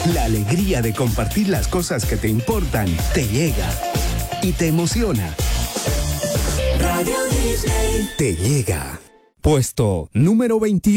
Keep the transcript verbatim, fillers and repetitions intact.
La alegría de compartir las cosas que te importan te llega y te emociona. Radio Disney te llega. Puesto número veintiocho.